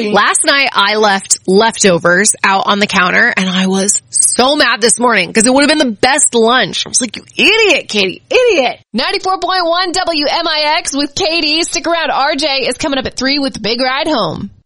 Last night I left leftovers out on the counter and I was so mad this morning because it would have been the best lunch. I was like, you idiot, Katie, idiot. 94.1 WMIX with Katie. Stick around. RJ is coming up at 3 with the Big Ride Home.